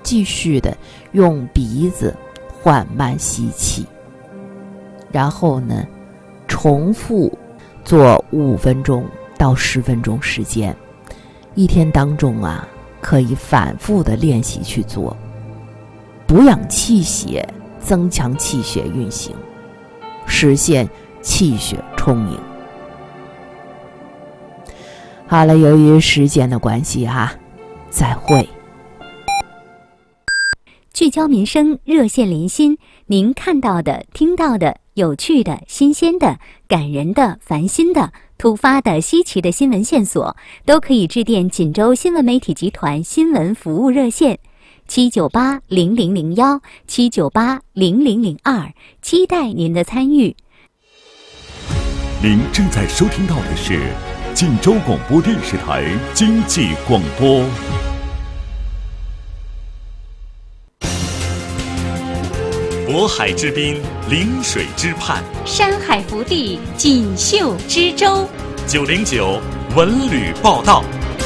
继续的用鼻子缓慢吸气，然后呢，重复做5分钟到10分钟时间。一天当中啊，可以反复的练习去做，补养气血，增强气血运行，实现气血充盈。好了，由于时间的关系再会。 聚焦民生，热线连心，您看到的、听到的、有趣的、新鲜的、感人的、烦心的、突发的、稀奇的新闻线索，都可以致电锦州新闻媒体集团新闻服务热线7980001 7980002，期待您的参与。 您正在收听到的是锦州广播电视台经济广播。渤海之滨，临水之畔， 山海福地，锦绣之州。 909文旅报道。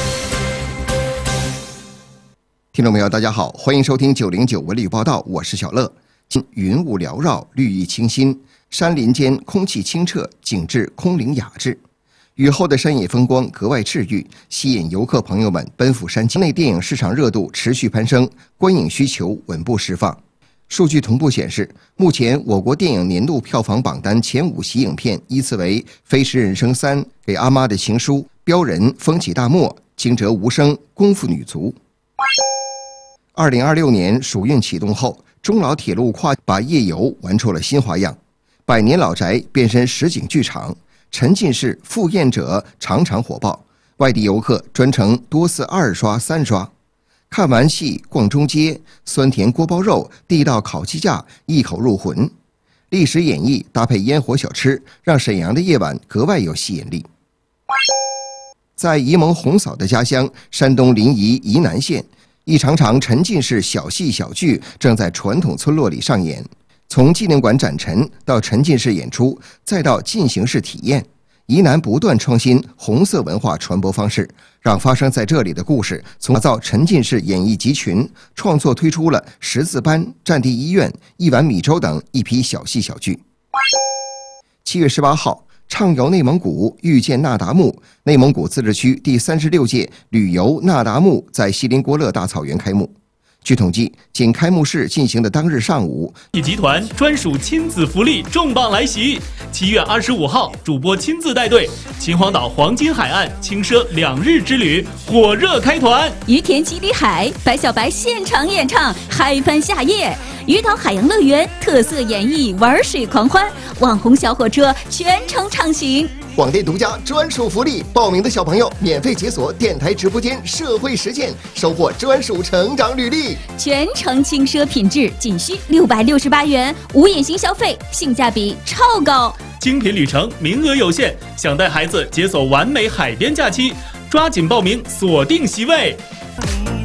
听众朋友大家好，欢迎收听909文旅报道，我是小乐。云雾缭绕，绿意清新，山林间空气清澈，景致空灵雅致。雨后的山野风光格外治愈，吸引游客朋友们奔赴山境。内电影市场热度持续攀升，观影需求稳步释放。数据同步显示，目前我国电影年度票房榜单前5席影片依次为《飞驰人生3》、给阿妈的情书、标人、风起大漠、惊蛰无声、功夫女足。2026年暑运启动后，中老铁路把夜游玩出了新花样，百年老宅变身实景剧场，沉浸式赴宴者场场火爆，外地游客专程多次2刷3刷。看完戏逛中街，酸甜锅包肉、地道烤鸡架一口入魂，历史演绎搭配烟火小吃，让沈阳的夜晚格外有吸引力。在沂蒙红嫂的家乡山东临沂沂南县，一场场沉浸式小戏小剧正在传统村落里上演，从纪念馆展陈到沉浸式演出，再到进行式体验，沂南不断创新红色文化传播方式，让发生在这里的故事从打造沉浸式演艺集群，创作推出了识字班、战地医院、一碗米粥等一批小戏小剧。7月18号，畅游内蒙古，遇见那达慕，内蒙古自治区第36届旅游那达慕在锡林郭勒大草原开幕。据统计，仅开幕式进行的当日上午， 集团专属亲子福利重磅来袭！7月25号，主播亲自带队，秦皇岛黄金海岸轻奢2日之旅火热开团， 于田基里海，白小白现场演唱，嗨翻夏夜。渔岛海洋乐园特色演绎玩水狂欢，网红小火车全程畅行。 广电独家专属福利，报名的小朋友免费解锁电台直播间社会实践，收获专属成长履历。 全程轻奢品质，仅需668元，无隐形消费，性价比超高。 精品旅程名额有限，想带孩子解锁完美海边假期，抓紧报名，锁定席位。